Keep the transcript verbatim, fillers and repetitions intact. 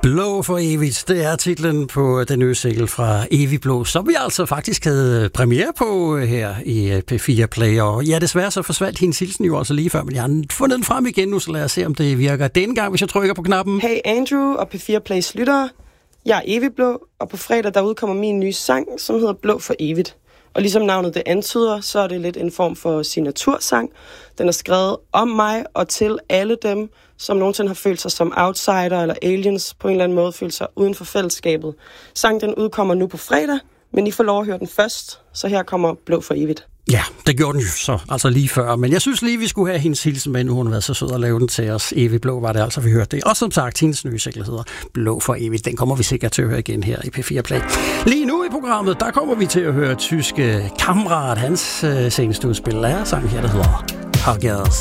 Blå for evigt, det er titlen på den nye single fra Evig Blå, som vi altså faktisk havde premiere på her i P fire Play. Og ja, desværre så forsvandt hendes hilsen jo altså lige før, men jeg har fundet den frem igen nu, så lad os se, om det virker denne gang, hvis jeg trykker på knappen. Hey Andrew og P fire Plays lyttere, jeg er Evig Blå, og på fredag der udkommer min nye sang, som hedder Blå for evigt. Og ligesom navnet det antyder, så er det lidt en form for signatursang. Den er skrevet om mig og til alle dem, som nogensinde har følt sig som outsider eller aliens, på en eller anden måde følt sig uden for fællesskabet. Sangen den udkommer nu på fredag, men I får lov at høre den først, så her kommer Blå for evigt. Ja, det gjorde den jo så, altså lige før. Men jeg synes lige, vi skulle have hendes hilsen med, nu hun har været så sød at lave den til os. Evig Blå var det altså, vi hørte det. Og som sagt, hendes nye single hedder Blå for evigt. Den kommer vi sikkert til at høre igen her i P fire Play. Lige nu i programmet, der kommer vi til at høre tyske Kammerat. Hans øh, seneste udspil er sang her, der hedder Hagers.